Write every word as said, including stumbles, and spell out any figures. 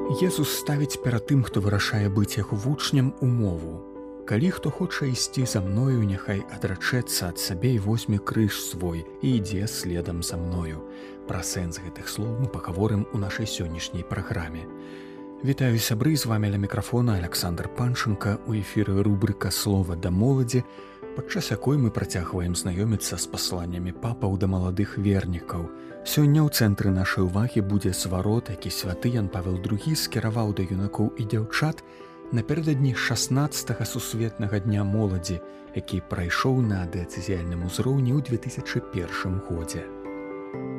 Езус ставіць перад тым, хто вырашае быць яго вучням, умову. Калі хто хоча ісці за мною, няхай адрачэцца ад сабе і возьме крыж свой і ідзе следам за мною. Пра сэнс гэтых слоў мы пагаворым у нашай сённяшняй праграме. Вітаю, сябры, з вамі ля мікрафона Александр Панченко, у эфіры рубрыка «Слова да моладзі», падчас якой мы працягваем знаёміцца з пасланнямі папаў да маладых вернікаў. Сёння ў цэнтры нашай увагі будзе зварот, які святы Ян Павел другі скіраваў да юнакоў і дзяўчат напярэдадні шаснаццатага сусветнага дня моладзі, які прайшоў на дыяцэзіяльным узроўні ў две тысячы першым годзе.